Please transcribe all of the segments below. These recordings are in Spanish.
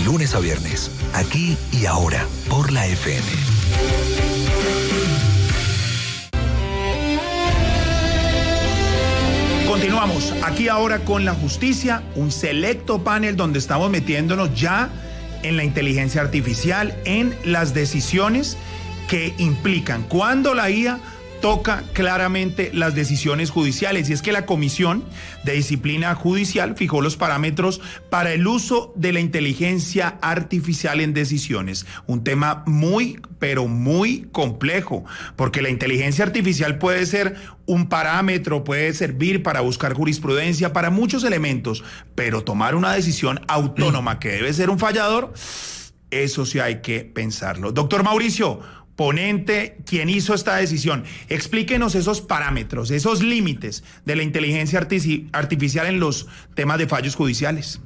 lunes a viernes, aquí y ahora, por la FM. Continuamos aquí ahora con la justicia, un selecto panel donde estamos metiéndonos ya en la inteligencia artificial, en las decisiones que implican cuando la IA toca claramente las decisiones judiciales. Y es que la Comisión de Disciplina Judicial fijó los parámetros para el uso de la inteligencia artificial en decisiones. Un tema muy, pero muy complejo, porque la inteligencia artificial puede ser un parámetro, puede servir para buscar jurisprudencia, para muchos elementos, pero tomar una decisión autónoma que debe ser un fallador, eso sí hay que pensarlo. Doctor Mauricio, ponente, quien hizo esta decisión, explíquenos esos parámetros, esos límites de la inteligencia artificial en los temas de fallos judiciales.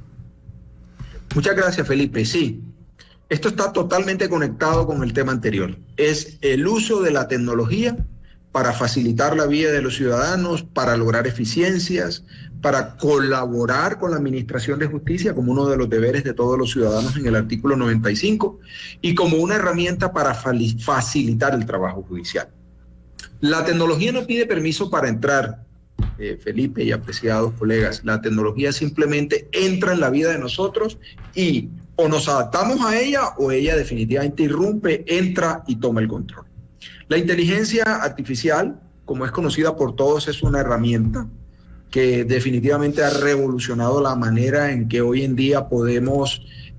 Muchas gracias, Felipe. Sí, esto está totalmente conectado con el tema anterior. Es el uso de la tecnología para facilitar la vida de los ciudadanos, para lograr eficiencias, para colaborar con la administración de justicia como uno de los deberes de todos los ciudadanos en el artículo 95 y como una herramienta para facilitar el trabajo judicial. La tecnología no pide permiso para entrar, Felipe y apreciados colegas. La tecnología simplemente entra en la vida de nosotros y o nos adaptamos a ella o ella definitivamente irrumpe, entra y toma el control. La inteligencia artificial, como es conocida por todos, es una herramienta que definitivamente ha revolucionado la manera en que hoy en día podemos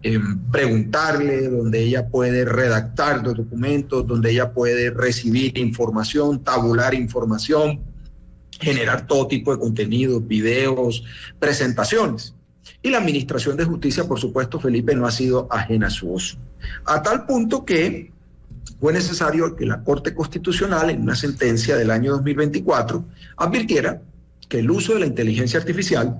preguntarle, donde ella puede redactar los documentos, donde ella puede recibir información, tabular información, generar todo tipo de contenidos, videos, presentaciones. Y la Administración de Justicia, por supuesto, Felipe, no ha sido ajena a su uso. A tal punto que fue necesario que la Corte Constitucional, en una sentencia del año 2024, advirtiera que el uso de la inteligencia artificial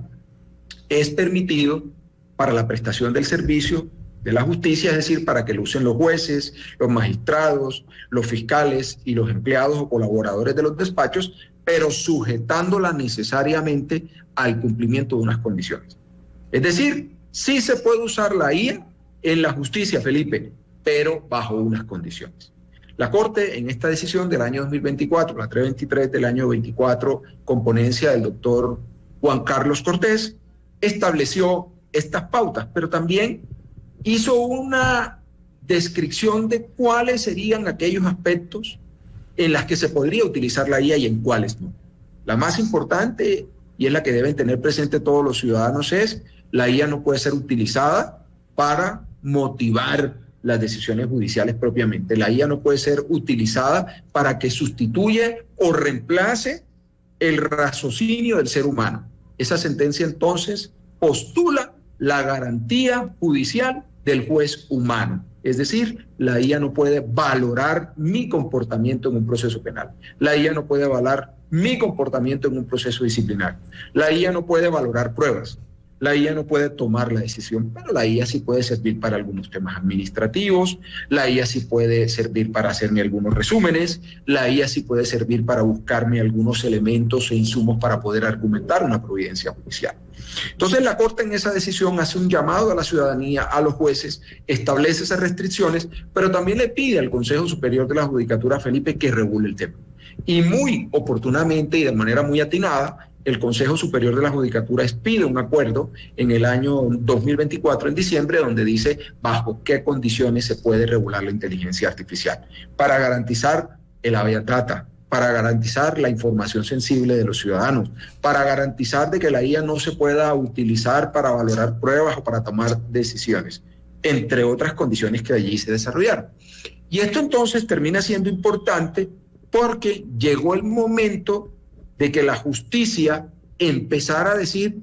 es permitido para la prestación del servicio de la justicia, es decir, para que lo usen los jueces, los magistrados, los fiscales y los empleados o colaboradores de los despachos, pero sujetándola necesariamente al cumplimiento de unas condiciones. Es decir, sí se puede usar la IA en la justicia, Felipe, pero bajo unas condiciones. La Corte, en esta decisión del año 2024, la 323 del año 24, con ponencia del doctor Juan Carlos Cortés, estableció estas pautas, pero también hizo una descripción de cuáles serían aquellos aspectos en los que se podría utilizar la IA y en cuáles no. La más importante, y es la que deben tener presente todos los ciudadanos, es la IA no puede ser utilizada para motivar las decisiones judiciales propiamente. La IA no puede ser utilizada para que sustituya o reemplace el raciocinio del ser humano. Esa sentencia entonces postula la garantía judicial del juez humano. Es decir, la IA no puede valorar mi comportamiento en un proceso penal. La IA no puede valorar mi comportamiento en un proceso disciplinario. La IA no puede valorar pruebas. La IA no puede tomar la decisión, pero la IA sí puede servir para algunos temas administrativos, la IA sí puede servir para hacerme algunos resúmenes, la IA sí puede servir para buscarme algunos elementos e insumos para poder argumentar una providencia judicial. Entonces la Corte en esa decisión hace un llamado a la ciudadanía, a los jueces, establece esas restricciones, pero también le pide al Consejo Superior de la Judicatura, Felipe, que regule el tema. Y muy oportunamente y de manera muy atinada, el Consejo Superior de la Judicatura expide un acuerdo en el año 2024, en diciembre, donde dice bajo qué condiciones se puede regular la inteligencia artificial para garantizar el habeas data, para garantizar la información sensible de los ciudadanos, para garantizar de que la IA no se pueda utilizar para valorar pruebas o para tomar decisiones, entre otras condiciones que allí se desarrollaron. Y esto entonces termina siendo importante porque llegó el momento de que la justicia empezara a decir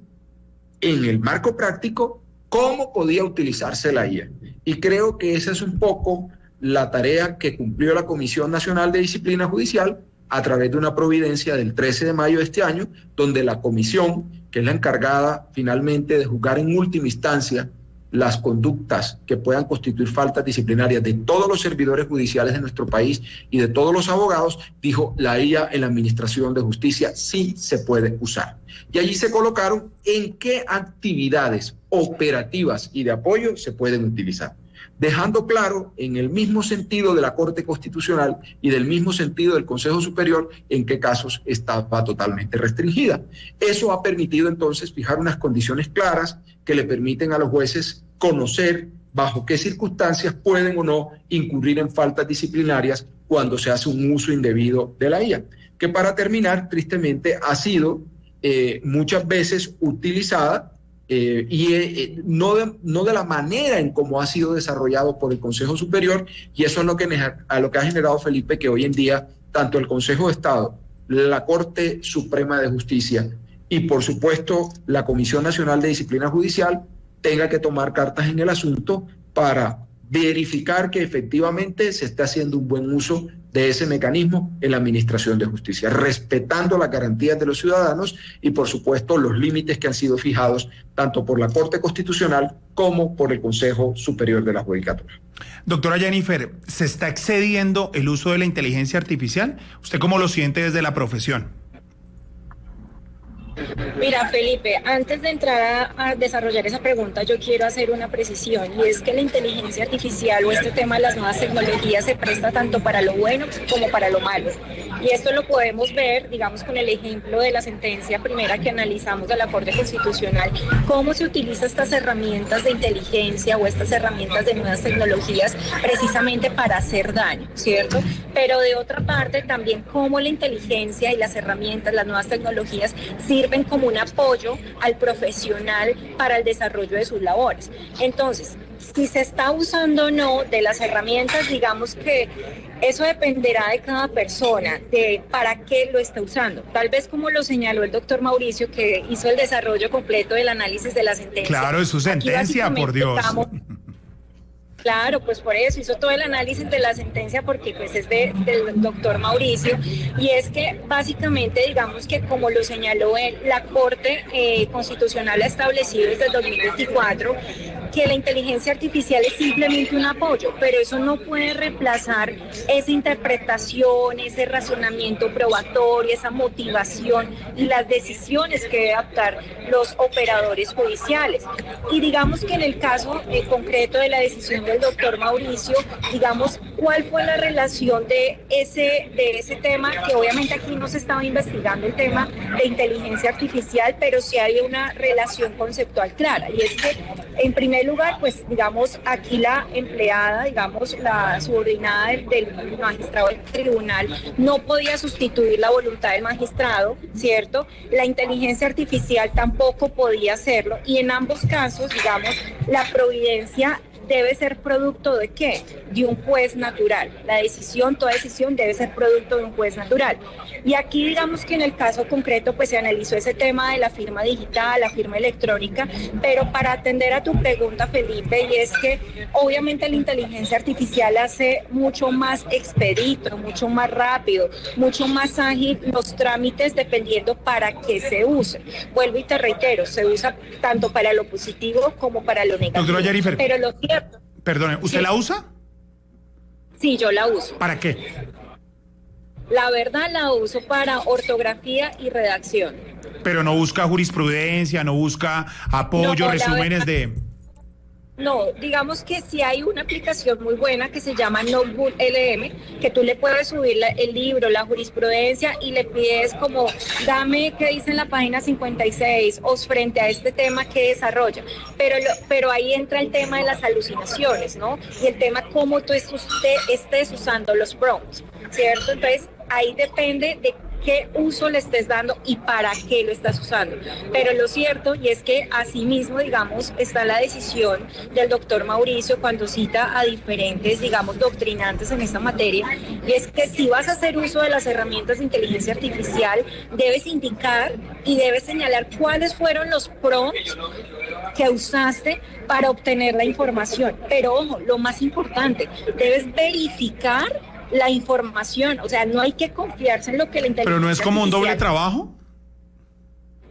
en el marco práctico cómo podía utilizarse la IA. Y creo que esa es un poco la tarea que cumplió la Comisión Nacional de Disciplina Judicial a través de una providencia del 13 de mayo de este año, donde la comisión, que es la encargada finalmente de juzgar en última instancia las conductas que puedan constituir faltas disciplinarias de todos los servidores judiciales de nuestro país y de todos los abogados, dijo la IA en la Administración de Justicia sí se puede usar. Y allí se colocaron en qué actividades operativas y de apoyo se pueden utilizar, dejando claro en el mismo sentido de la Corte Constitucional y del mismo sentido del Consejo Superior en qué casos estaba totalmente restringida. Eso ha permitido entonces fijar unas condiciones claras que le permiten a los jueces conocer bajo qué circunstancias pueden o no incurrir en faltas disciplinarias cuando se hace un uso indebido de la IA, que para terminar, tristemente, ha sido muchas veces utilizada no de la manera en cómo ha sido desarrollado por el Consejo Superior, y eso es lo que ha generado, Felipe, que hoy en día tanto el Consejo de Estado, la Corte Suprema de Justicia y por supuesto la Comisión Nacional de Disciplina Judicial tenga que tomar cartas en el asunto para verificar que efectivamente se está haciendo un buen uso de ese mecanismo en la Administración de Justicia, respetando las garantías de los ciudadanos y, por supuesto, los límites que han sido fijados tanto por la Corte Constitucional como por el Consejo Superior de la Judicatura. Doctora Jennifer, ¿se está excediendo el uso de la inteligencia artificial? ¿Usted cómo lo siente desde la profesión? Mira, Felipe, antes de entrar a desarrollar esa pregunta, yo quiero hacer una precisión, y es que la inteligencia artificial o este tema de las nuevas tecnologías se presta tanto para lo bueno como para lo malo. Y esto lo podemos ver, digamos, con el ejemplo de la sentencia primera que analizamos de la Corte Constitucional, cómo se utilizan estas herramientas de inteligencia o estas herramientas de nuevas tecnologías precisamente para hacer daño, ¿cierto? Pero de otra parte también cómo la inteligencia y las herramientas, las nuevas tecnologías sirven como un apoyo al profesional para el desarrollo de sus labores. Entonces, si se está usando o no de las herramientas, digamos que eso dependerá de cada persona, de para qué lo está usando. Tal vez como lo señaló el doctor Mauricio, que hizo el desarrollo completo del análisis de la sentencia. Claro, es su sentencia, por Dios. Claro, pues por eso hizo todo el análisis de la sentencia, porque pues es del doctor Mauricio, y es que básicamente digamos que como lo señaló él, la Corte Constitucional ha establecido desde el 2024 que la inteligencia artificial es simplemente un apoyo, pero eso no puede reemplazar esa interpretación, ese razonamiento probatorio, esa motivación y las decisiones que deben adoptar los operadores judiciales. Y digamos que en el caso concreto de la decisión del doctor Mauricio, digamos, ¿cuál fue la relación de ese tema? Que obviamente aquí no se estaba investigando el tema de inteligencia artificial, pero sí hay una relación conceptual clara, y es que en primer lugar, pues digamos, aquí la empleada, digamos, la subordinada del magistrado del tribunal no podía sustituir la voluntad del magistrado, ¿cierto? La inteligencia artificial tampoco podía hacerlo, y en ambos casos, digamos, la providencia debe ser producto ¿de qué? De un juez natural. La decisión, toda decisión debe ser producto de un juez natural. Y aquí digamos que en el caso concreto pues se analizó ese tema de la firma digital, la firma electrónica, pero para atender a tu pregunta, Felipe, y es que obviamente la inteligencia artificial hace mucho más expedito, mucho más rápido, mucho más ágil los trámites dependiendo para qué se use. Vuelvo y te reitero, se usa tanto para lo positivo como para lo negativo. Doctora Jennifer, pero lo cierto... Perdone, ¿usted sí. la usa? Sí, yo la uso. ¿Para qué? La verdad la uso para ortografía y redacción. Pero no busca jurisprudencia, no busca apoyo, No, resúmenes de... No, digamos que sí hay una aplicación muy buena que se llama Notebook LM, que tú le puedes subir el libro, la jurisprudencia, y le pides como, dame qué dice en la página 56 o frente a este tema que desarrolla. Pero ahí entra el tema de las alucinaciones, ¿no? Y el tema cómo tú estés usando los prompts, ¿cierto? Entonces, ahí depende de qué uso le estés dando y para qué lo estás usando. Pero lo cierto, y es que asimismo, digamos, está la decisión del doctor Mauricio cuando cita a diferentes, digamos, doctrinantes en esta materia, y es que si vas a hacer uso de las herramientas de inteligencia artificial, debes indicar y debes señalar cuáles fueron los prompts que usaste para obtener la información. Pero ojo, lo más importante, debes verificar la información, o sea, no hay que confiarse en lo que la inteligencia ¿Pero no es como un doble artificial... trabajo?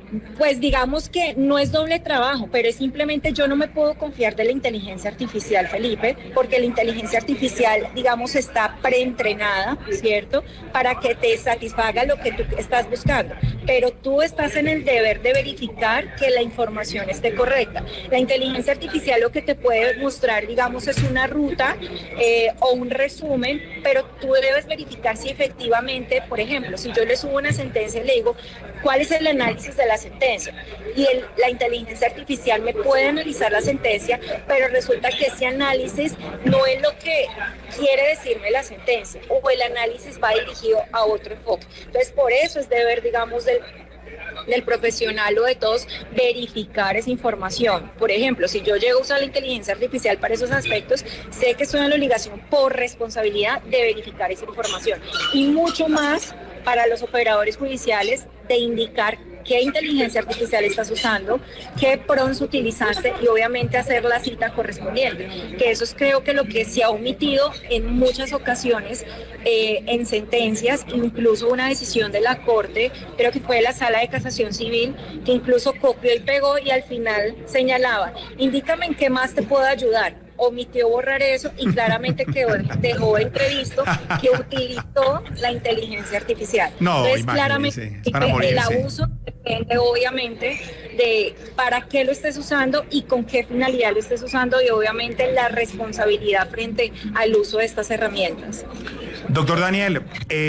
Pues digamos que no es doble trabajo, pero es simplemente yo no me puedo confiar de la inteligencia artificial, Felipe, porque la inteligencia artificial, digamos, está preentrenada, ¿cierto? Para que te satisfaga lo que tú estás buscando, pero tú estás en el deber de verificar que la información esté correcta. La inteligencia artificial lo que te puede mostrar, digamos, es una ruta o un resumen, pero tú debes verificar si efectivamente, por ejemplo, si yo le subo una sentencia y le digo, ¿cuál es el análisis de la sentencia? Y la inteligencia artificial me puede analizar la sentencia, pero resulta que ese análisis no es lo que quiere decirme la sentencia, o el análisis va dirigido a otro enfoque. Entonces, por eso es deber, digamos, del profesional o de todos verificar esa información. Por ejemplo, si yo llego a usar la inteligencia artificial para esos aspectos, sé que estoy en la obligación por responsabilidad de verificar esa información. Y mucho más para los operadores judiciales de indicar qué inteligencia artificial estás usando, qué prompts utilizaste y obviamente hacer la cita correspondiente. Que eso es creo que lo que se ha omitido en muchas ocasiones en sentencias, incluso una decisión de la Corte, creo que fue de la Sala de Casación Civil, que incluso copió y pegó y al final señalaba, indícame en qué más te puedo ayudar. Omitió borrar eso y claramente dejó entrevisto que utilizó la inteligencia artificial. No, entonces, claramente el abuso depende obviamente de para qué lo estés usando y con qué finalidad lo estés usando y obviamente la responsabilidad frente al uso de estas herramientas. Doctor Daniel,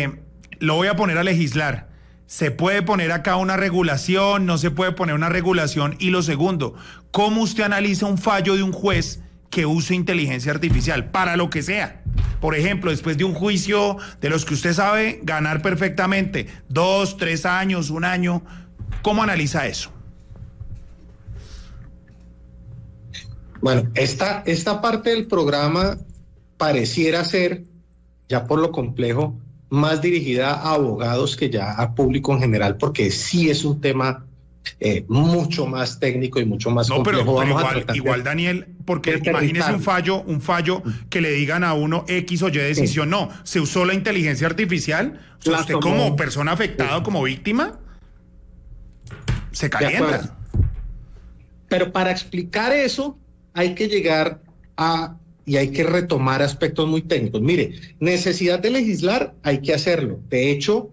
lo voy a poner a legislar. ¿Se puede poner acá una regulación? ¿No se puede poner una regulación? Y lo segundo, ¿cómo usted analiza un fallo de un juez que use inteligencia artificial para lo que sea? Por ejemplo, después de un juicio de los que usted sabe ganar perfectamente, 2, 3 años, 1 año, ¿cómo analiza eso? Bueno, esta parte del programa pareciera ser, ya por lo complejo, más dirigida a abogados que ya a público en general, porque sí es un tema mucho más técnico y mucho más complejo. Pero igual Daniel, porque imagínese un fallo que le digan a uno X o Y decisión, sí. No, se usó la inteligencia artificial, o sea, usted como persona afectada, sí, como víctima, se calienta. Pero para explicar eso hay que llegar y hay que retomar aspectos muy técnicos. Mire, necesidad de legislar hay que hacerlo. De hecho,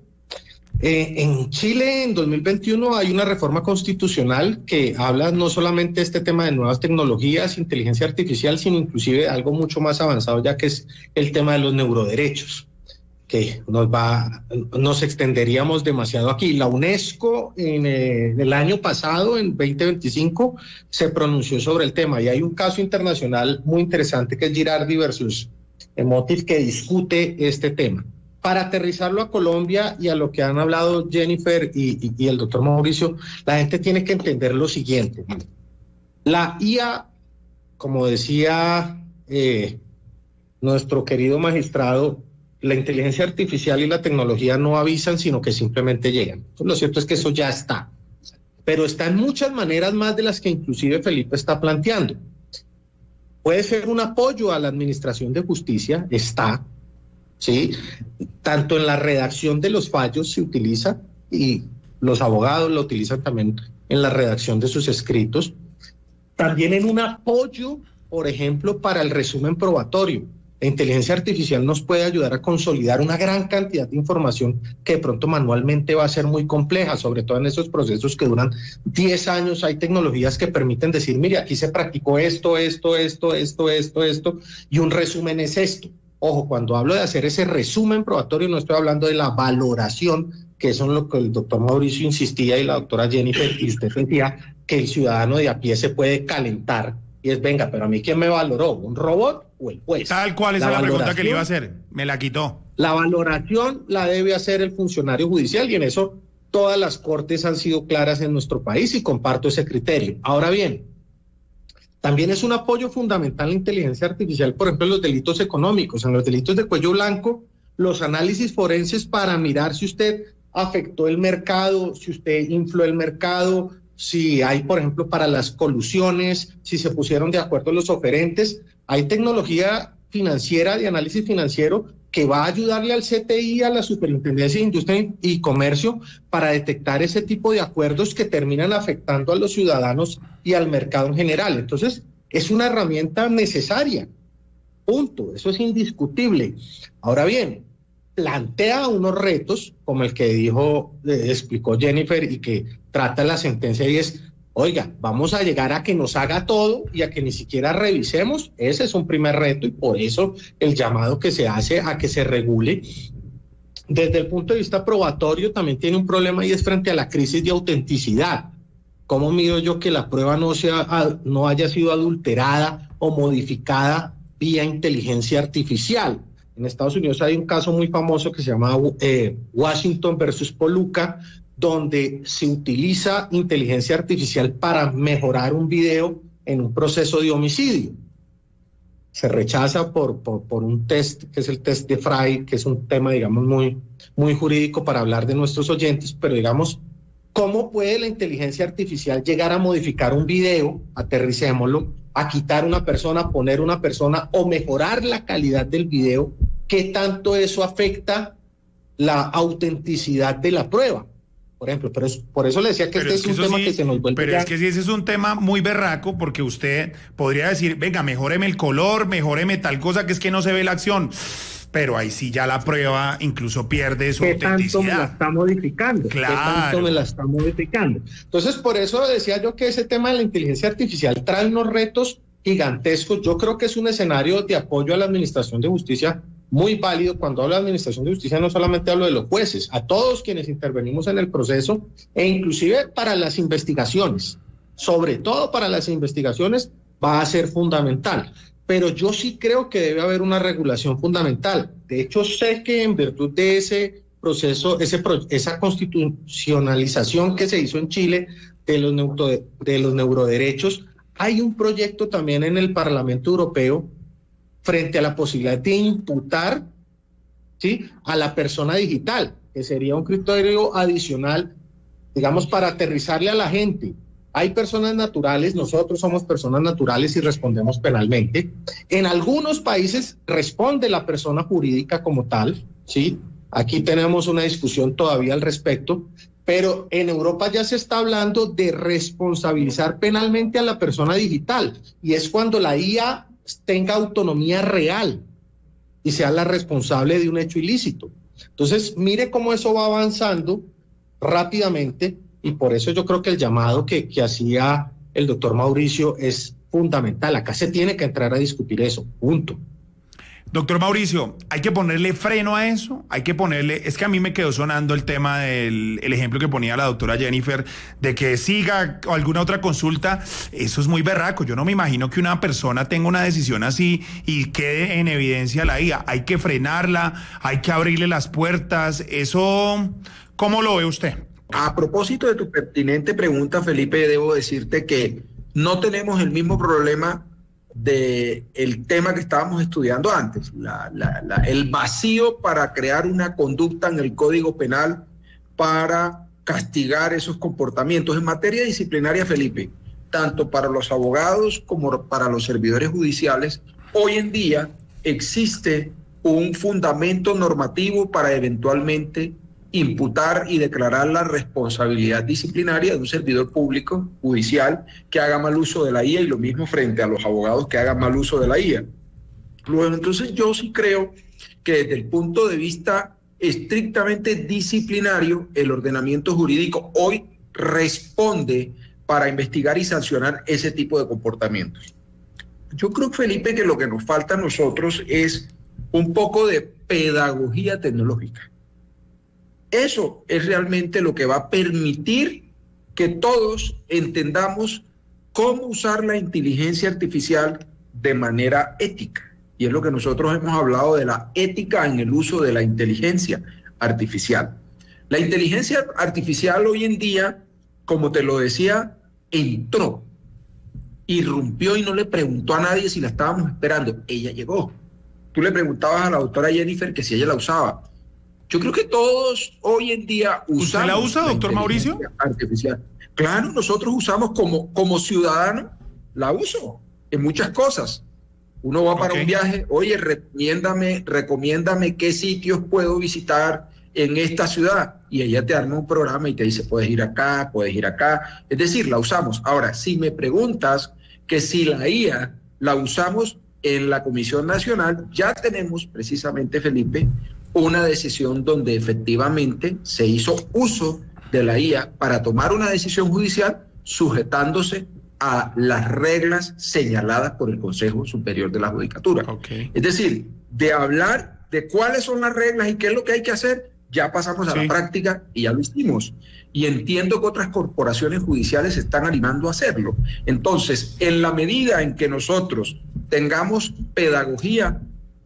en Chile en 2021 hay una reforma constitucional que habla no solamente de este tema de nuevas tecnologías, inteligencia artificial, sino inclusive de algo mucho más avanzado, ya que es el tema de los neuroderechos, que nos extenderíamos demasiado aquí. La UNESCO en el año pasado, en 2025, se pronunció sobre el tema y hay un caso internacional muy interesante que es Girardi versus Motif que discute este tema. Para aterrizarlo a Colombia y a lo que han hablado Jennifer y el doctor Mauricio, la gente tiene que entender lo siguiente. La IA, como decía nuestro querido magistrado, la inteligencia artificial y la tecnología no avisan, sino que simplemente llegan. Lo cierto es que eso ya está, pero está en muchas maneras más de las que inclusive Felipe está planteando. Puede ser un apoyo a la administración de justicia, está, ¿sí? Tanto en la redacción de los fallos se utiliza y los abogados lo utilizan también en la redacción de sus escritos. También en un apoyo, por ejemplo, para el resumen probatorio. La inteligencia artificial nos puede ayudar a consolidar una gran cantidad de información que de pronto manualmente va a ser muy compleja, sobre todo en esos procesos que duran 10 años. Hay tecnologías que permiten decir, mire, aquí se practicó esto, y un resumen es esto. Ojo, cuando hablo de hacer ese resumen probatorio, no estoy hablando de la valoración, que eso es lo que el doctor Mauricio insistía y la doctora Jennifer, y usted decía que el ciudadano de a pie se puede calentar. Y es, venga, pero a mí, ¿quién me valoró? ¿Un robot o el juez? Tal cual, esa es la pregunta que le iba a hacer. Me la quitó. La valoración la debe hacer el funcionario judicial y en eso todas las cortes han sido claras en nuestro país y comparto ese criterio. Ahora bien, también es un apoyo fundamental la inteligencia artificial, por ejemplo, en los delitos económicos, en los delitos de cuello blanco, los análisis forenses para mirar si usted afectó el mercado, si usted infló el mercado, si hay, por ejemplo, para las colusiones, si se pusieron de acuerdo los oferentes. Hay tecnología financiera, de análisis financiero, que va a ayudarle al CTI, a la Superintendencia de Industria y Comercio, para detectar ese tipo de acuerdos que terminan afectando a los ciudadanos y al mercado en general. Entonces, es una herramienta necesaria, punto, eso es indiscutible. Ahora bien, plantea unos retos, como el que explicó Jennifer y que trata la sentencia, y es, oiga, vamos a llegar a que nos haga todo y a que ni siquiera revisemos. Ese es un primer reto y por eso el llamado que se hace a que se regule. Desde el punto de vista probatorio también tiene un problema y es frente a la crisis de autenticidad. ¿Cómo mido yo que la prueba no haya sido adulterada o modificada vía inteligencia artificial? En Estados Unidos hay un caso muy famoso que se llama Washington versus Poluca, donde se utiliza inteligencia artificial para mejorar un video en un proceso de homicidio. Se rechaza por un test, que es el test de Frey, que es un tema, digamos, muy jurídico para hablar de nuestros oyentes, pero digamos, ¿cómo puede la inteligencia artificial llegar a modificar un video, aterricémoslo, a quitar una persona, poner una persona o mejorar la calidad del video? ¿Qué tanto eso afecta la autenticidad de la prueba? Por ejemplo, pero por eso le decía que este es un tema que se nos vuelve. Pero es que sí, ese es un tema muy berraco, porque usted podría decir, venga, mejóreme el color, mejóreme tal cosa, que es que no se ve la acción. Pero ahí sí ya la prueba incluso pierde su autenticidad. ¿Qué tanto me la está modificando? Claro. ¿Qué tanto me la está modificando? Entonces, por eso decía yo que ese tema de la inteligencia artificial trae unos retos gigantescos. Yo creo que es un escenario de apoyo a la Administración de Justicia muy válido. Cuando hablo de Administración de Justicia no solamente hablo de los jueces, a todos quienes intervenimos en el proceso e inclusive para las investigaciones, sobre todo para las investigaciones va a ser fundamental. Pero yo sí creo que debe haber una regulación fundamental. De hecho, sé que en virtud de ese proceso, esa constitucionalización que se hizo en Chile de los neuroderechos, hay un proyecto también en el Parlamento Europeo frente a la posibilidad de imputar, ¿sí?, a la persona digital, que sería un criterio adicional, digamos, para aterrizarle a la gente. Hay personas naturales, nosotros somos personas naturales y respondemos penalmente. En algunos países responde la persona jurídica como tal, ¿sí? Aquí tenemos una discusión todavía al respecto, pero en Europa ya se está hablando de responsabilizar penalmente a la persona digital, y es cuando la IA tenga autonomía real y sea la responsable de un hecho ilícito. Entonces, mire cómo eso va avanzando rápidamente, y por eso yo creo que el llamado que hacía el doctor Mauricio es fundamental. Acá se tiene que entrar a discutir eso, punto. Doctor Mauricio, hay que ponerle freno a eso, hay que ponerle, es que a mí me quedó sonando el tema del ejemplo que ponía la doctora Jennifer, de que siga alguna otra consulta. Eso es muy berraco. Yo no me imagino que una persona tenga una decisión así y quede en evidencia la IA. Hay que frenarla, hay que abrirle las puertas. Eso, ¿cómo lo ve usted? A propósito de tu pertinente pregunta, Felipe, debo decirte que no tenemos el mismo problema del tema que estábamos estudiando antes, el vacío para crear una conducta en el Código Penal para castigar esos comportamientos. En materia disciplinaria, Felipe, tanto para los abogados como para los servidores judiciales, hoy en día existe un fundamento normativo para eventualmente imputar y declarar la responsabilidad disciplinaria de un servidor público judicial que haga mal uso de la IA, y lo mismo frente a los abogados que hagan mal uso de la IA. Luego, entonces yo sí creo que desde el punto de vista estrictamente disciplinario, el ordenamiento jurídico hoy responde para investigar y sancionar ese tipo de comportamientos. Yo creo, Felipe, que lo que nos falta a nosotros es un poco de pedagogía tecnológica. Eso es realmente lo que va a permitir que todos entendamos cómo usar la inteligencia artificial de manera ética. Y es lo que nosotros hemos hablado de la ética en el uso de la inteligencia artificial. La inteligencia artificial hoy en día, como te lo decía, entró, irrumpió y no le preguntó a nadie si la estábamos esperando. Ella llegó. Tú le preguntabas a la doctora Jennifer que si ella la usaba. Yo creo que todos hoy en día usamos. ¿Usted la usa, doctor Mauricio? Artificial. Claro, nosotros usamos como ciudadano, la uso en muchas cosas. Uno va para un viaje, oye, recomiéndame qué sitios puedo visitar en esta ciudad, y ella te arma un programa y te dice, puedes ir acá, es decir, la usamos. Ahora, si me preguntas que si la IA la usamos en la Comisión Nacional, ya tenemos precisamente, Felipe, una decisión donde efectivamente se hizo uso de la IA para tomar una decisión judicial sujetándose a las reglas señaladas por el Consejo Superior de la Judicatura. Okay. Es decir, de hablar de cuáles son las reglas y qué es lo que hay que hacer, ya pasamos a la práctica y ya lo hicimos. Y entiendo que otras corporaciones judiciales se están animando a hacerlo. Entonces, en la medida en que nosotros tengamos pedagogía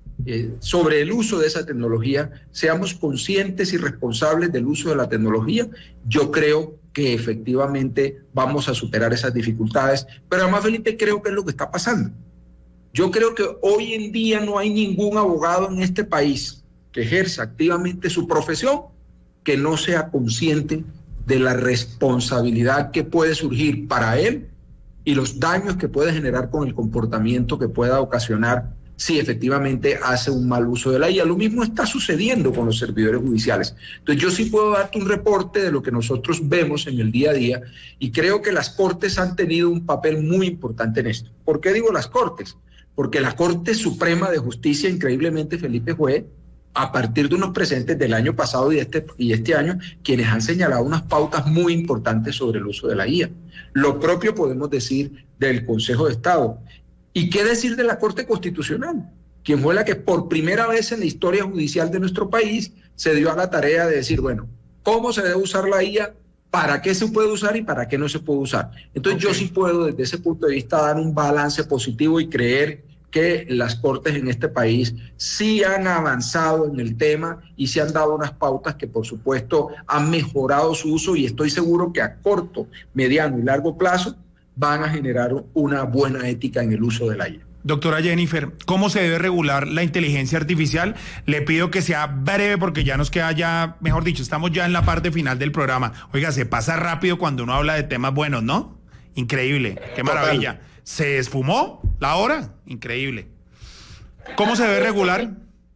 sobre el uso de esa tecnología, seamos conscientes y responsables del uso de la tecnología, yo creo que efectivamente vamos a superar esas dificultades. Pero además, Felipe, creo que es lo que está pasando. Yo creo que hoy en día no hay ningún abogado en este país que ejerza activamente su profesión que no sea consciente de la responsabilidad que puede surgir para él y los daños que puede generar con el comportamiento que pueda ocasionar si efectivamente hace un mal uso de la IA. Lo mismo está sucediendo con los servidores judiciales. Entonces yo sí puedo darte un reporte de lo que nosotros vemos en el día a día, y creo que las Cortes han tenido un papel muy importante en esto. ¿Por qué digo las Cortes? Porque la Corte Suprema de Justicia, increíblemente, Felipe, fue a partir de unos precedentes del año pasado y este año, quienes han señalado unas pautas muy importantes sobre el uso de la IA. Lo propio podemos decir del Consejo de Estado. ¿Y qué decir de la Corte Constitucional? Quien fue la que por primera vez en la historia judicial de nuestro país se dio a la tarea de decir, bueno, ¿cómo se debe usar la IA? ¿Para qué se puede usar y para qué no se puede usar? Entonces yo sí puedo desde ese punto de vista dar un balance positivo y creer que las Cortes en este país sí han avanzado en el tema y se han dado unas pautas que por supuesto han mejorado su uso, y estoy seguro que a corto, mediano y largo plazo van a generar una buena ética en el uso de la IA. Doctora Jennifer, ¿cómo se debe regular la inteligencia artificial? Le pido que sea breve porque ya nos queda ya, mejor dicho, estamos ya en la parte final del programa. Oiga, se pasa rápido cuando uno habla de temas buenos, ¿no? Increíble, qué maravilla. Total. ¿Se esfumó la hora? Increíble. ¿Cómo se debe regular?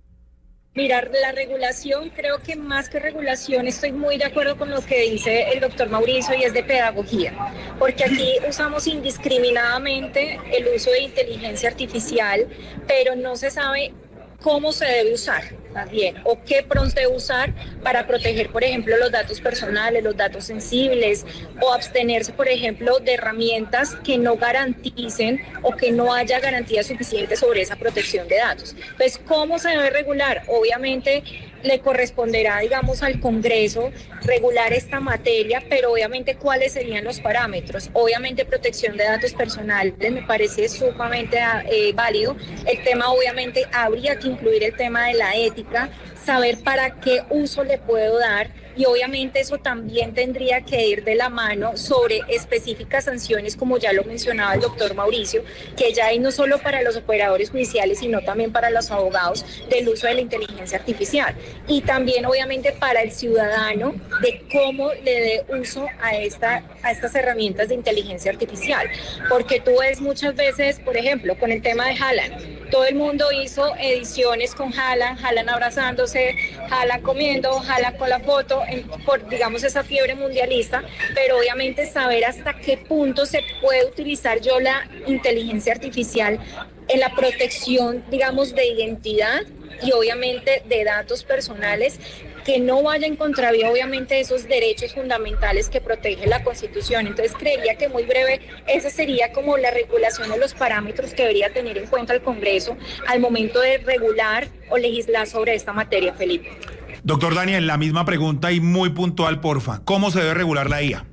Mirar la regulación, creo que más que regulación, estoy muy de acuerdo con lo que dice el doctor Mauricio, y es de pedagogía, porque aquí usamos indiscriminadamente el uso de inteligencia artificial, pero no se sabe cómo se debe usar también, o qué pronto debe usar para proteger, por ejemplo, los datos personales, los datos sensibles, o abstenerse, por ejemplo, de herramientas que no garanticen o que no haya garantías suficientes sobre esa protección de datos. Pues, ¿cómo se debe regular? Obviamente le corresponderá, digamos, al Congreso regular esta materia, pero obviamente cuáles serían los parámetros. Obviamente protección de datos personales me parece sumamente válido. El tema, obviamente, habría que incluir el tema de la ética, saber para qué uso le puedo dar, y obviamente eso también tendría que ir de la mano sobre específicas sanciones, como ya lo mencionaba el doctor Mauricio, que ya hay no solo para los operadores judiciales, sino también para los abogados del uso de la inteligencia artificial, y también obviamente para el ciudadano de cómo le dé uso a estas herramientas de inteligencia artificial, porque tú ves muchas veces, por ejemplo, con el tema de Haaland, todo el mundo hizo ediciones con Haaland abrazándose, Haaland comiendo, Haaland con la foto, por, digamos, esa fiebre mundialista, pero obviamente saber hasta qué punto se puede utilizar la inteligencia artificial en la protección, digamos, de identidad y obviamente de datos personales, que no vaya en contravía, obviamente, esos derechos fundamentales que protege la Constitución. Entonces, creería que muy breve, esa sería como la regulación de los parámetros que debería tener en cuenta el Congreso al momento de regular o legislar sobre esta materia, Felipe. Doctor Daniel, la misma pregunta y muy puntual, porfa. ¿Cómo se debe regular la IA?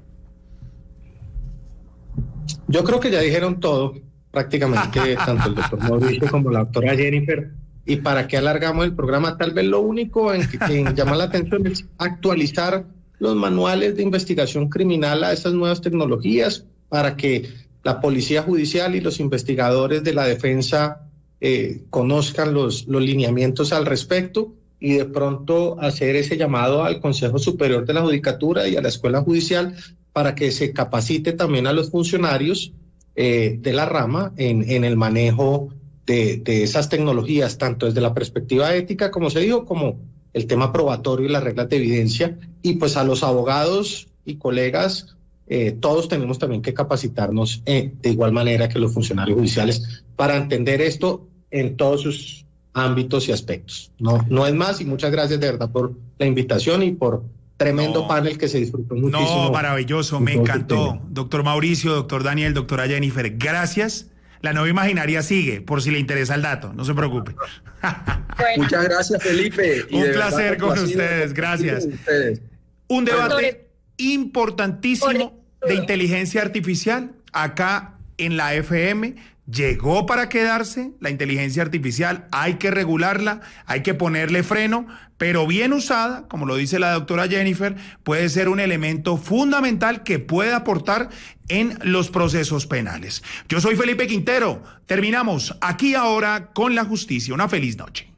Yo creo que ya dijeron todo, prácticamente, tanto el doctor Mauricio como la doctora Jennifer. ¿Y para qué alargamos el programa? Tal vez lo único en que llama la atención es actualizar los manuales de investigación criminal a estas nuevas tecnologías para que la policía judicial y los investigadores de la defensa conozcan los lineamientos al respecto, y de pronto hacer ese llamado al Consejo Superior de la Judicatura y a la Escuela Judicial para que se capacite también a los funcionarios de la rama en el manejo de esas tecnologías, tanto desde la perspectiva ética, como se dijo, como el tema probatorio y las reglas de evidencia. Y pues a los abogados y colegas, todos tenemos también que capacitarnos de igual manera que los funcionarios judiciales para entender esto en todos sus ámbitos y aspectos. No es más, y muchas gracias de verdad por la invitación y por tremendo panel que se disfrutó muchísimo. No, maravilloso, me encantó. Doctor Mauricio, doctor Daniel, doctora Jennifer, gracias. La nueva imaginaria sigue, por si le interesa el dato, no se preocupe. Bueno. Muchas gracias, Felipe. Un placer con ustedes, gracias. Un debate importantísimo de inteligencia artificial acá en la FM. Llegó para quedarse la inteligencia artificial, hay que regularla, hay que ponerle freno, pero bien usada, como lo dice la doctora Jennifer, puede ser un elemento fundamental que puede aportar en los procesos penales. Yo soy Felipe Quintero, terminamos Aquí Ahora con la Justicia. Una feliz noche.